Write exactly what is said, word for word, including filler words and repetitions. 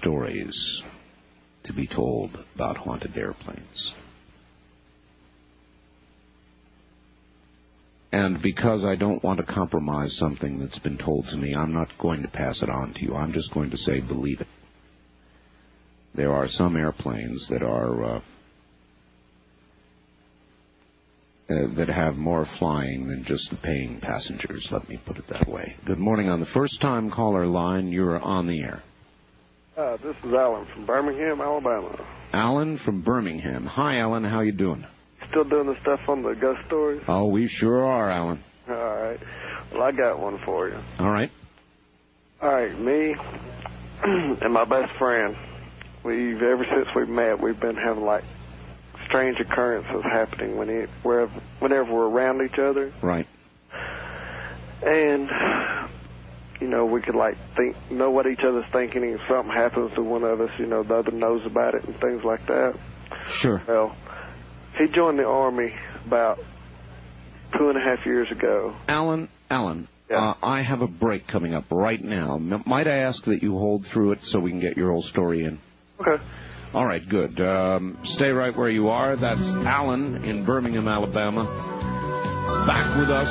stories to be told about haunted airplanes. And because I don't want to compromise something that's been told to me, I'm not going to pass it on to you. I'm just going to say, believe it. There are some airplanes that are uh, uh, that have more flying than just the paying passengers. Let me put it that way. Good morning. On the first-time caller line, you're on the air. Uh, this is Alan from Birmingham, Alabama. Alan from Birmingham. Hi, Alan. How you doing? Still doing the stuff on the ghost stories? Oh, we sure are, Alan. All right. Well, I got one for you. All right. All right, me and my best friend, we've ever since we met, we've been having, like, strange occurrences happening when it, wherever, whenever we're around each other. Right. And, you know, we could, like, think, know what each other's thinking, and if something happens to one of us, you know, the other knows about it and things like that. Sure. Well, he joined the Army about two and a half years ago. Alan, Alan, yeah. uh, I have a break coming up right now. M- might I ask that you hold through it so we can get your whole story in? Okay. All right, good. Um, stay right where you are. That's Alan in Birmingham, Alabama. Back with us